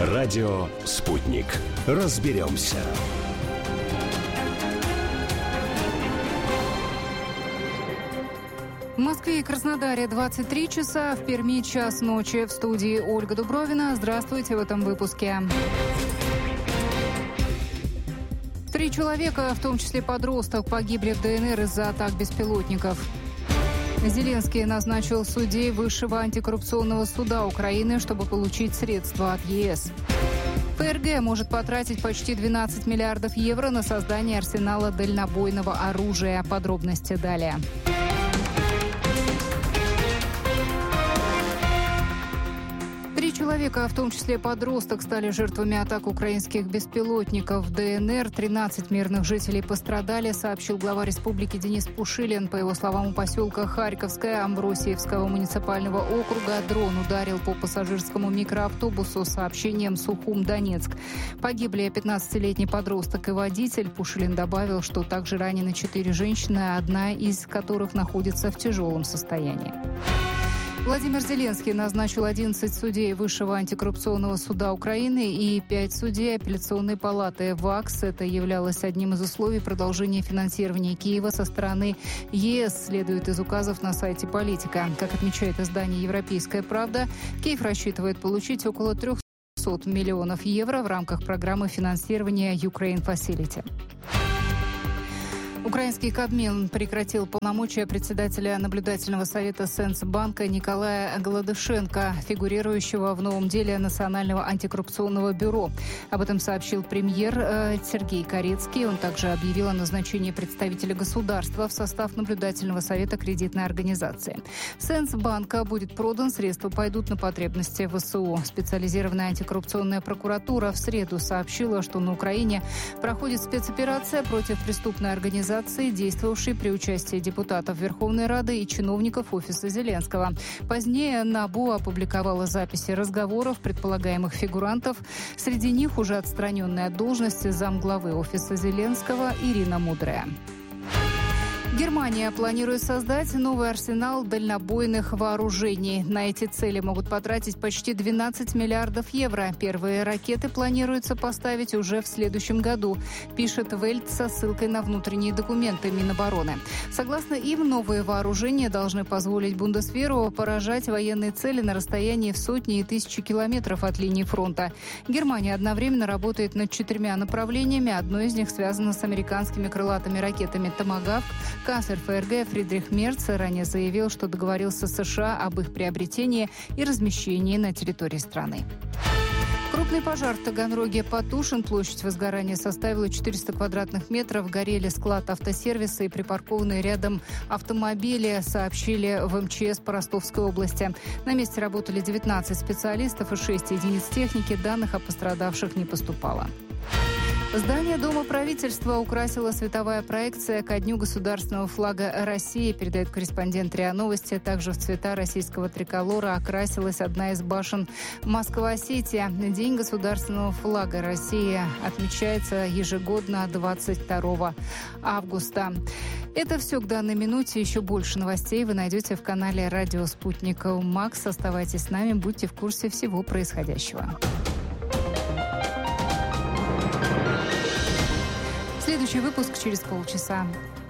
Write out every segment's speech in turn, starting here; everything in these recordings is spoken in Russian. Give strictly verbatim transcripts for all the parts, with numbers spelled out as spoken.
Радио «Спутник». Разберемся. В Москве и Краснодаре двадцать три часа, в Перми час ночи. В студии Ольга Дубровина. Здравствуйте в этом выпуске. Три человека, в том числе подросток, погибли в ДНР из-за атак беспилотников. Зеленский назначил судей Высшего антикоррупционного суда Украины, чтобы получить средства от ЕС. ФРГ может потратить почти двенадцать миллиардов евро на создание арсенала дальнобойного оружия. Подробности далее. Три человека, в том числе подросток, стали жертвами атак украинских беспилотников в ДНР. тринадцать мирных жителей пострадали, сообщил глава республики Денис Пушилин. По его словам, у поселка Харьковское Амбросиевского муниципального округа дрон ударил по пассажирскому микроавтобусу с сообщением «Сухум-Донецк». Погибли пятнадцатилетний подросток и водитель. Пушилин добавил, что также ранены четыре женщины, одна из которых находится в тяжелом состоянии. Владимир Зеленский назначил одиннадцать судей Высшего антикоррупционного суда Украины и пять судей апелляционной палаты ВАКС. Это являлось одним из условий продолжения финансирования Киева со стороны ЕС, следует из указов на сайте «Политика». Как отмечает издание «Европейская правда», Киев рассчитывает получить около трехсот миллионов евро в рамках программы финансирования Ukraine Facility. Украинский Кабмин прекратил полномочия председателя наблюдательного совета Сенсбанка Николая Гладышенко, фигурирующего в новом деле Национального антикоррупционного бюро. Об этом сообщил премьер Сергей Корецкий. Он также объявил о назначении представителя государства в состав наблюдательного совета кредитной организации. Сенсбанка будет продан, средства пойдут на потребности ВСУ. Специализированная антикоррупционная прокуратура в среду сообщила, что на Украине проходит спецоперация против преступной организации, действовавшей при участии депутатов Верховной Рады и чиновников офиса Зеленского. Позднее НАБУ опубликовала записи разговоров предполагаемых фигурантов. Среди них уже отстраненная от должности замглавы офиса Зеленского Ирина Мудрая. Германия планирует создать новый арсенал дальнобойных вооружений. На эти цели могут потратить почти двенадцать миллиардов евро. Первые ракеты планируется поставить уже в следующем году, пишет Вельт со ссылкой на внутренние документы Минобороны. Согласно им, новые вооружения должны позволить Бундесверу поражать военные цели на расстоянии в сотни и тысячи километров от линии фронта. Германия одновременно работает над четырьмя направлениями. Одно из них связано с американскими крылатыми ракетами «Томагавк». Канцлер ФРГ Фридрих Мерц ранее заявил, что договорился с США об их приобретении и размещении на территории страны. Крупный пожар в Таганроге потушен. Площадь возгорания составила четыреста квадратных метров. Горели склад автосервиса и припаркованные рядом автомобили, сообщили в эм че эс по Ростовской области. На месте работали девятнадцать специалистов и шесть единиц техники. Данных о пострадавших не поступало. Здание Дома правительства украсила световая проекция ко Дню государственного флага России, передает корреспондент РИА Новости. Также в цвета российского триколора окрасилась одна из башен Москва-Сити. День государственного флага России отмечается ежегодно двадцать второго августа. Это все к данной минуте. Еще больше новостей вы найдете в канале «Радио Спутник Макс». Оставайтесь с нами, будьте в курсе всего происходящего. Следующий выпуск через полчаса.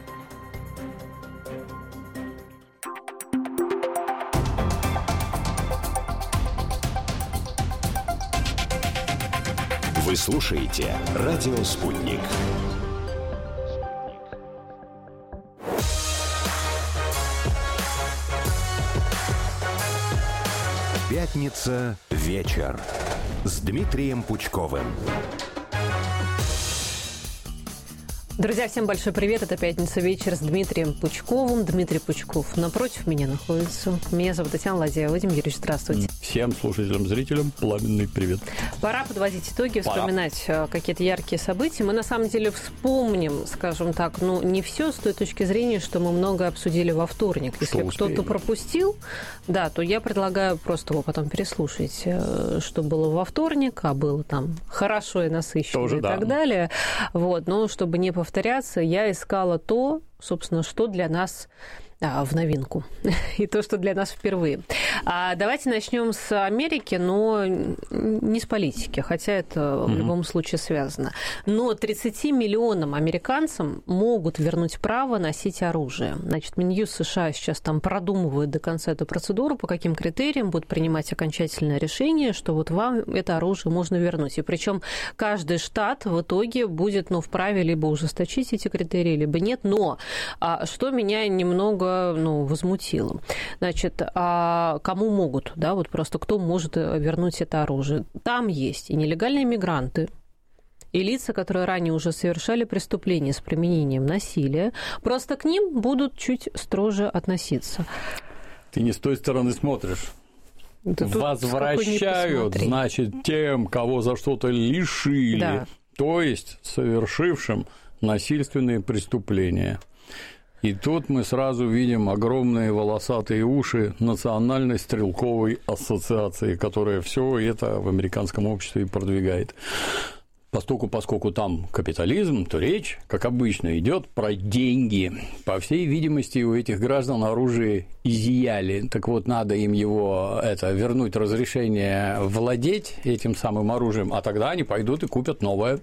Вы слушаете «Радио Спутник». Пятница. Вечер. С Дмитрием Пучковым. Друзья, всем большой привет. Это «Пятница. Вечер» с Дмитрием Пучковым. Дмитрий Пучков напротив меня находится. Меня зовут Татьяна Ладья. Владимир Юрьевич, здравствуйте. Всем слушателям, зрителям пламенный привет. Пора подводить итоги, Пора. вспоминать какие-то яркие события. Мы, на самом деле, вспомним, скажем так, ну, не все с той точки зрения, что мы много обсудили во вторник. Если что кто-то пропустил, да, то я предлагаю просто его потом переслушать, что было во вторник, а было там хорошо и насыщенно Тоже, и да. так далее. Вот, но чтобы не повторяться, я искала то, собственно, что для нас в новинку. И то, что для нас впервые. А давайте начнем с Америки, но не с политики, хотя это mm-hmm. в любом случае связано. Но тридцати миллионам американцам могут вернуть право носить оружие. Значит, Минюст США сейчас там продумывает до конца эту процедуру, по каким критериям будут принимать окончательное решение, что вот вам это оружие можно вернуть. И причем каждый штат в итоге будет, ну, вправе либо ужесточить эти критерии, либо нет. Но а, что меня немного ну, возмутило. Значит, а кому могут, да, вот просто кто может вернуть это оружие? Там есть и нелегальные мигранты, и лица, которые ранее уже совершали преступления с применением насилия, просто к ним будут чуть строже относиться. Ты не с той стороны смотришь. Да возвращают, значит, тем, кого за что-то лишили, да. То есть совершившим насильственные преступления. И тут мы сразу видим огромные волосатые уши Национальной стрелковой ассоциации, которая все это в американском обществе продвигает. Поскольку, поскольку там капитализм, то речь, как обычно, идет про деньги. По всей видимости, у этих граждан оружие изъяли. Так вот, надо им его это, вернуть разрешение владеть этим самым оружием, а тогда они пойдут и купят новое.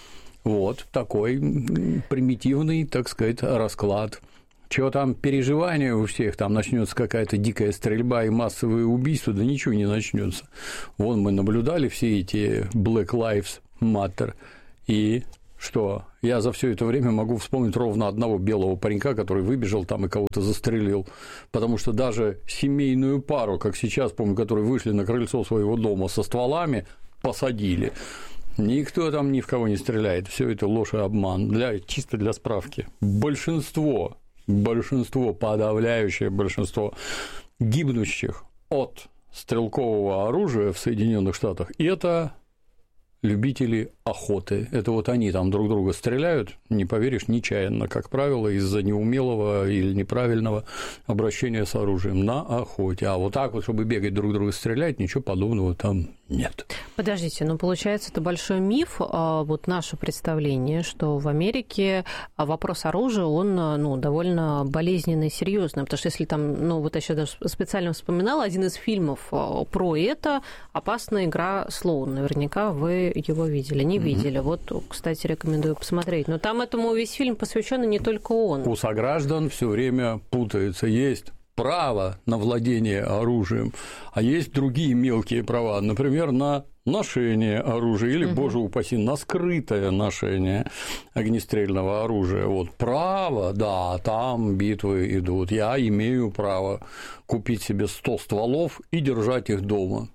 Вот такой примитивный, так сказать, расклад. Чего там переживания у всех, там начнется какая-то дикая стрельба и массовые убийства, да ничего не начнется. Вон мы наблюдали все эти Black Lives Matter, и что? Я за все это время могу вспомнить ровно одного белого паренька, который выбежал там и кого-то застрелил, потому что даже семейную пару, как сейчас, помню, которые вышли на крыльцо своего дома со стволами, посадили. Никто там ни в кого не стреляет, все это ложь и обман, для, чисто для справки. Большинство Большинство, подавляющее большинство гибнущих от стрелкового оружия в Соединенных Штатах – это любители охоты. Это вот они там друг друга стреляют, не поверишь, нечаянно, как правило, из-за неумелого или неправильного обращения с оружием на охоте. А вот так вот, чтобы бегать друг друга стрелять, ничего подобного там нет. Подождите, но получается, это большой миф, вот наше представление, что в Америке вопрос оружия, он ну, довольно болезненный и серьезный, потому что если там, ну вот я сейчас даже специально вспоминала, один из фильмов про это «Опасная игра слоун», наверняка вы его видели, не видели, mm-hmm. вот, кстати, рекомендую посмотреть, но там этому весь фильм посвящен, и не только он. У сограждан все время путается, есть право на владение оружием, а есть другие мелкие права, например, на ношение оружия или, угу. боже упаси, на скрытое ношение огнестрельного оружия. Вот право, да, там битвы идут. Я имею право купить себе сто стволов и держать их дома.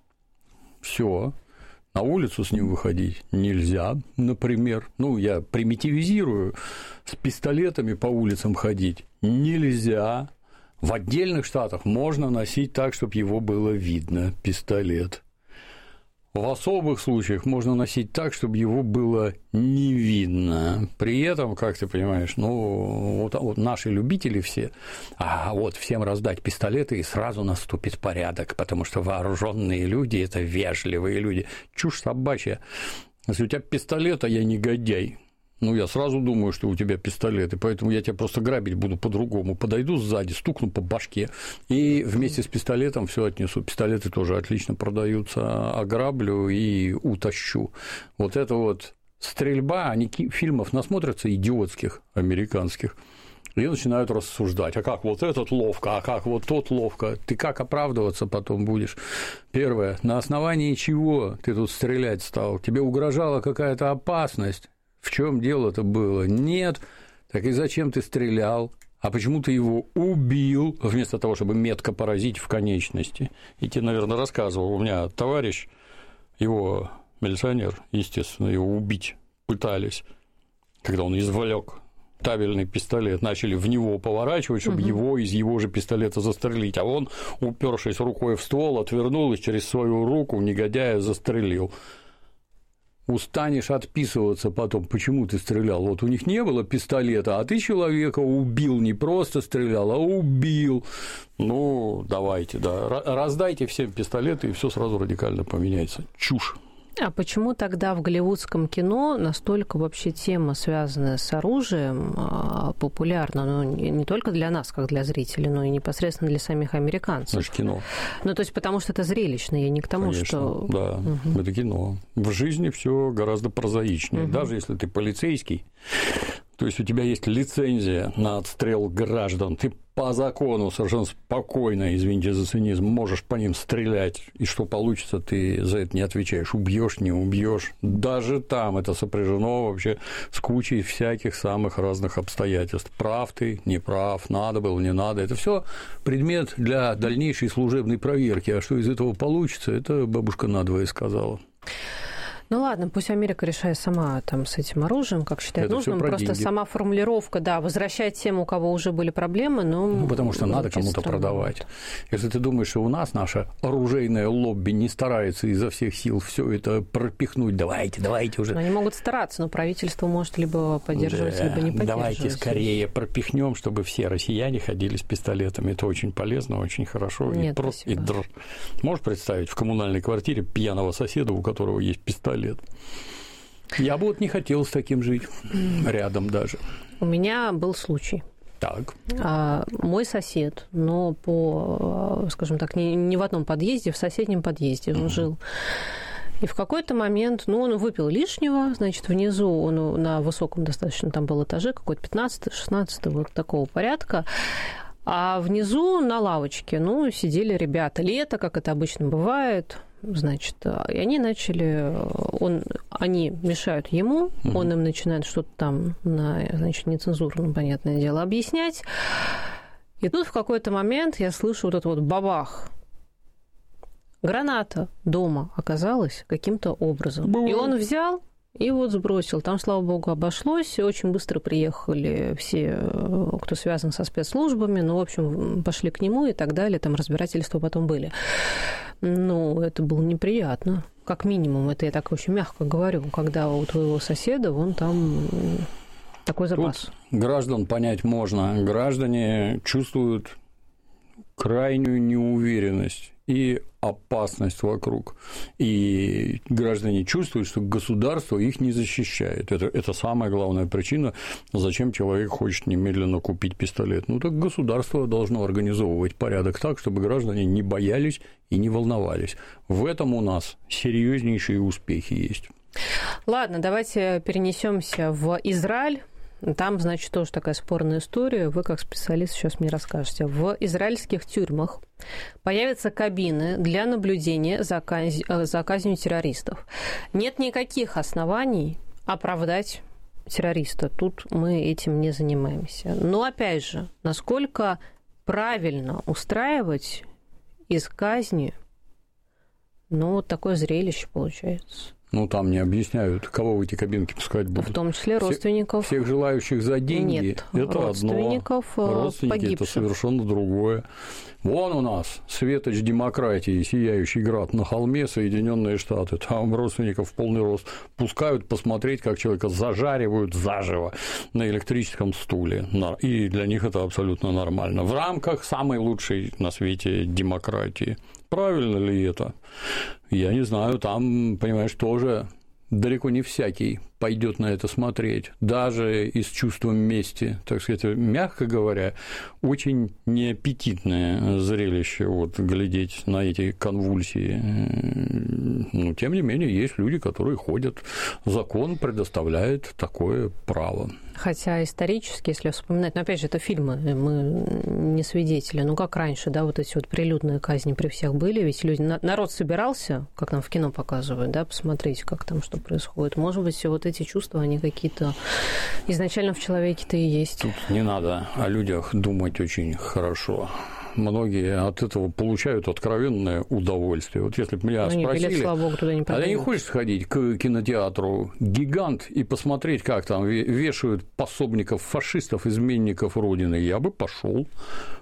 Все. На улицу с ним выходить нельзя, например. Ну, я примитивизирую. С пистолетами по улицам ходить нельзя. В отдельных штатах можно носить так, чтобы его было видно, пистолет. В особых случаях можно носить так, чтобы его было не видно. При этом, как ты понимаешь, ну, вот, вот наши любители все, а вот всем раздать пистолеты, и сразу наступит порядок, потому что вооруженные люди – это вежливые люди. Чушь собачья. Если у тебя пистолет, а я негодяй, ну, я сразу думаю, что у тебя пистолет, и поэтому я тебя просто грабить буду по-другому. Подойду сзади, стукну по башке, и вместе с пистолетом все отнесу. Пистолеты тоже отлично продаются, ограблю и утащу. Вот это вот стрельба, они фильмов насмотрятся идиотских американских, и начинают рассуждать, а как вот этот ловко, а как вот тот ловко, ты как оправдываться потом будешь? Первое, на основании чего ты тут стрелять стал? Тебе угрожала какая-то опасность? В чем дело-то было? Нет. Так и зачем ты стрелял? А почему ты его убил, вместо того, чтобы метко поразить в конечности? И тебе, наверное, рассказывал, у меня товарищ, его милиционер, естественно, его убить пытались, когда он извлек табельный пистолет, начали в него поворачивать, чтобы угу. его из его же пистолета застрелить, а он, упершись рукой в ствол, отвернул и через свою руку негодяя застрелил. Устанешь отписываться потом, почему ты стрелял. Вот у них не было пистолета, а ты человека убил, не просто стрелял, а убил. Ну, давайте, да, раздайте всем пистолеты, и все сразу радикально поменяется. Чушь. А почему тогда в голливудском кино настолько вообще тема, связанная с оружием, популярна? Ну, не только для нас, как для зрителей, но и непосредственно для самих американцев. Это кино. Ну, то есть, потому что это зрелищно, я не к тому, Конечно, что... да, угу. Это кино. В жизни все гораздо прозаичнее. Угу. Даже если ты полицейский, то есть у тебя есть лицензия на отстрел граждан, ты по закону совершенно спокойно, извините за цинизм, можешь по ним стрелять, и что получится, ты за это не отвечаешь, убьешь, не убьешь. Даже там это сопряжено вообще с кучей всяких самых разных обстоятельств. Прав ты, не прав, надо было, не надо. Это все предмет для дальнейшей служебной проверки. А что из этого получится, это бабушка надвое сказала. Ну ладно, пусть Америка решает сама там с этим оружием, как считает это нужным. Просто деньги. Сама формулировка, да, возвращать тем, у кого уже были проблемы, но... Ну, потому что надо кому-то продавать. Если ты думаешь, что у нас наше оружейное лобби не старается изо всех сил все это пропихнуть, давайте, давайте уже... Но они могут стараться, но правительство может либо поддерживать, да, либо не поддерживать. Давайте скорее пропихнем, чтобы все россияне ходили с пистолетами. Это очень полезно, очень хорошо. Нет, и, спасибо. И др... Можешь представить в коммунальной квартире пьяного соседа, у которого есть пистолет? Лет. Я бы вот не хотел с таким жить, рядом даже. У меня был случай. Так. А, мой сосед, но по, скажем так, не, не в одном подъезде, в соседнем подъезде он uh-huh. жил. И в какой-то момент, ну, он выпил лишнего, значит, внизу он на высоком достаточно, там был этаже, какой-то пятнадцатый, шестнадцатый, вот такого порядка. А внизу на лавочке, ну, сидели ребята. Лето, как это обычно бывает, значит, и они начали, он, они мешают ему, mm-hmm. он им начинает что-то там, на, значит, нецензурно, понятное дело, объяснять. И тут в какой-то момент я слышу вот это вот бабах. Граната дома оказалась каким-то образом. Mm-hmm. И он взял и вот сбросил. Там, слава богу, обошлось. Очень быстро приехали все, кто связан со спецслужбами. Ну, в общем, пошли к нему и так далее. Там разбирательства потом были. Ну, это было неприятно. Как минимум, это я так очень мягко говорю, когда у твоего соседа вон там такой запас. Тут граждан понять можно. Граждане чувствуют крайнюю неуверенность и опасность вокруг. И граждане чувствуют, что государство их не защищает. Это, это самая главная причина, зачем человек хочет немедленно купить пистолет. Ну, так государство должно организовывать порядок так, чтобы граждане не боялись и не волновались. В этом у нас серьезнейшие успехи есть. Ладно, давайте перенесемся в Израиль. Там, значит, тоже такая спорная история. Вы, как специалист, сейчас мне расскажете. В израильских тюрьмах появятся кабины для наблюдения за, каз... за казнью террористов. Нет никаких оснований оправдать террориста. Тут мы этим не занимаемся. Но, опять же, насколько правильно устраивать из казни, ну, вот такое зрелище получается. Ну, там не объясняют, кого в эти кабинки пускать будут. В том числе родственников. Всех, всех желающих за деньги. Нет, это родственников одно. Родственники погибших. Это совершенно другое. Вон у нас светоч демократии, сияющий град на холме, Соединенные Штаты. Там родственников в полный рост пускают посмотреть, как человека зажаривают заживо на электрическом стуле. И для них это абсолютно нормально. В рамках самой лучшей на свете демократии. Правильно ли это? Я не знаю, там, понимаешь, тоже далеко не всякий пойдет на это смотреть, даже и с чувством мести, так сказать, мягко говоря, очень неаппетитное зрелище, вот, глядеть на эти конвульсии. Но, тем не менее, есть люди, которые ходят, закон предоставляет такое право. Хотя исторически, если вспоминать, но опять же, это фильмы, мы не свидетели, ну как раньше, да, вот эти вот прилюдные казни при всех были, ведь люди, народ собирался, как нам в кино показывают, да, посмотреть, как там что происходит. Может быть, вот эти чувства, они какие-то изначально в человеке-то и есть. Тут не надо о людях думать очень хорошо. Многие от этого получают откровенное удовольствие. Вот если бы меня ну, спросили, билет, слава богу, туда не а ты не хочешь сходить к кинотеатру «Гигант» и посмотреть, как там вешают пособников фашистов, изменников Родины, я бы пошел.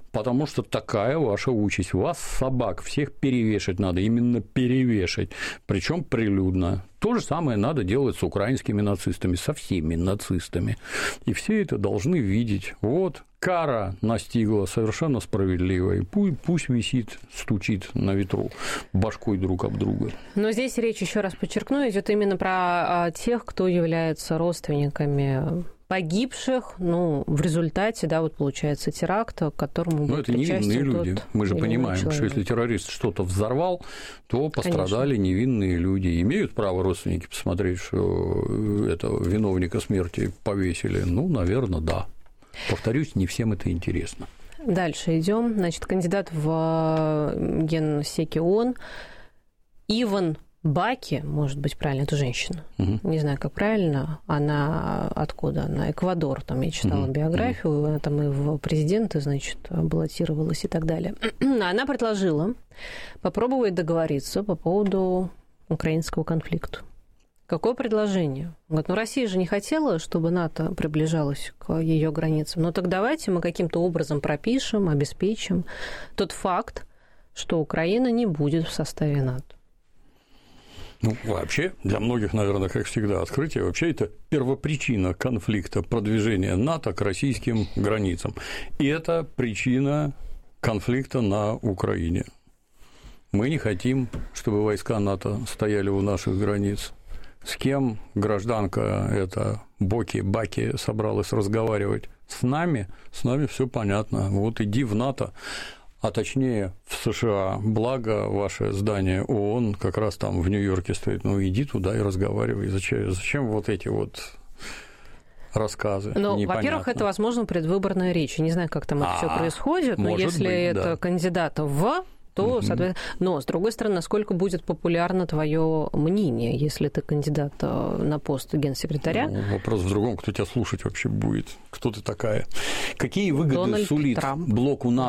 потому что такая ваша участь. Вас, собак, всех перевешать надо, именно перевешать, причем прилюдно. То же самое надо делать с украинскими нацистами, со всеми нацистами. И все это должны видеть. Вот, кара настигла совершенно справедливая. Пусть, пусть висит, стучит на ветру башкой друг об друга. Но здесь речь, еще раз подчеркну, идет именно про тех, кто является родственниками погибших, ну, в результате, да, вот получается теракт, к которому был причастен. Но это невинные люди. Мы же понимаем, человек. Что если террорист что-то взорвал, то пострадали Конечно. невинные люди. Имеют право родственники посмотреть, что этого виновника смерти повесили? Ну, наверное, да. Повторюсь, не всем это интересно. Дальше идем. Значит, кандидат в Генсеки ООН Иван Баки, может быть, правильно, это женщина. Угу. Не знаю, как правильно. Она откуда? Она Эквадор. Там я читала угу. биографию. Она там и в президенты, значит, баллотировалась и так далее. Она предложила попробовать договориться по поводу украинского конфликта. Какое предложение? Говорит, ну Россия же не хотела, чтобы НАТО приближалось к ее границам. Ну так давайте мы каким-то образом пропишем, обеспечим тот факт, что Украина не будет в составе НАТО. Ну, вообще, для многих, наверное, как всегда, открытие, вообще это первопричина конфликта продвижения НАТО к российским границам. И это причина конфликта на Украине. Мы не хотим, чтобы войска НАТО стояли у наших границ. С кем гражданка эта Боки, Баки собралась разговаривать? С нами? С нами все понятно. Вот иди в НАТО. А точнее в США, благо ваше здание ООН как раз там в Нью-Йорке стоит, ну иди туда и разговаривай, зачем, зачем вот эти вот рассказы? Ну, во-первых, это, возможно, предвыборная речь, я не знаю, как там это все происходит, но если быть, это да. кандидат в... то, соответственно... Но, с другой стороны, насколько будет популярно твое мнение, если ты кандидат на пост генсекретаря? Ну, вопрос в другом, кто тебя слушать вообще будет, кто ты такая. Какие выгоды Дональд сулит Трамп. блоку НАТО?